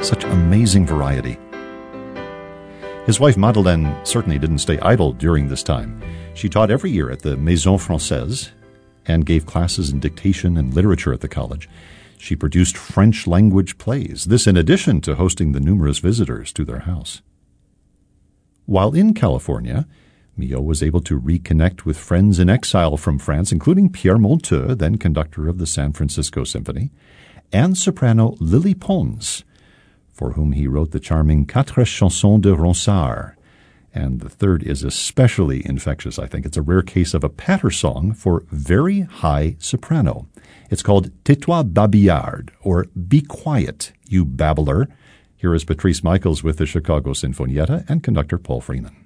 Such amazing variety. His wife Madeleine certainly didn't stay idle during this time. She taught every year at the Maison Française and gave classes in dictation and literature at the college. She produced French-language plays, this in addition to hosting the numerous visitors to their house. While in California, Milhaud was able to reconnect with friends in exile from France, including Pierre Monteux, then conductor of the San Francisco Symphony, and soprano Lily Pons, for whom he wrote the charming Quatre Chansons de Ronsard. And the third is especially infectious, I think. It's a rare case of a patter song for very high soprano. It's called Tais-toi, babillard, or Be Quiet, You Babbler. Here is Patrice Michaels with the Chicago Sinfonietta and conductor Paul Freeman.